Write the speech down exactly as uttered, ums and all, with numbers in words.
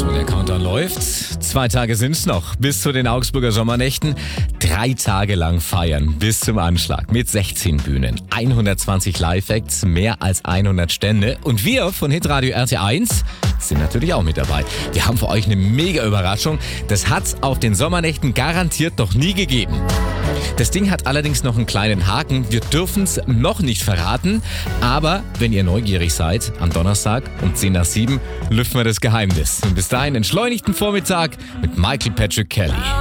So, der Countdown läuft. Zwei Tage sind's noch bis zu den Augsburger Sommernächten. Drei Tage lang feiern bis zum Anschlag mit sechzehn Bühnen, hundertzwanzig Live-Acts, mehr als hundert Stände. Und wir von Hitradio R T eins sind natürlich auch mit dabei. Wir haben für euch eine mega Überraschung. Das hat's auf den Sommernächten garantiert noch nie gegeben. Das Ding hat allerdings noch einen kleinen Haken. Wir dürfen es noch nicht verraten. Aber wenn ihr neugierig seid, am Donnerstag um zehn nach sieben lüften wir das Geheimnis. Und bis dahin entschleunigten Vormittag mit Michael Patrick Kelly.